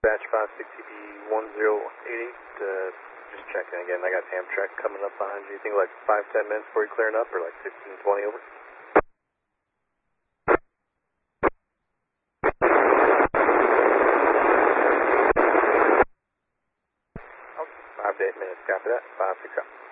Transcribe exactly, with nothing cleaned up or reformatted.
dispatch five sixty B one zero eight eight, uh, just checking again. I got Amtrak coming up behind you. You think like five, ten minutes before you clearing up, or like fifteen, twenty over? Five to eight minutes, copy that. Five, six, up.